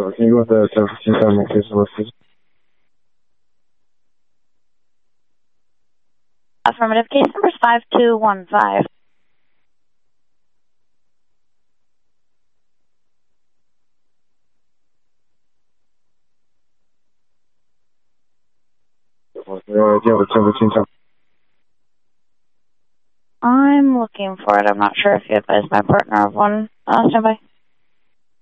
Can you go with the 715 location list, please? Affirmative. Case number is 5215. Do you have a 715? I'm looking for it. I'm not sure if you advised my partner of one. Stand by.